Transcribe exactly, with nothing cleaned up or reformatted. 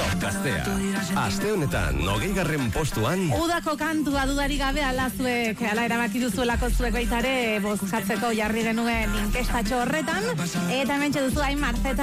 Gaztea. Aste honetan, hogeigarren postuan. Udako kantua dudari gabe ala zuek, ala erabaki duzuelako zuek baitare bozkatzeko jarri genuen inkestatxo horretan. Eta hementxe duzu hain Marceta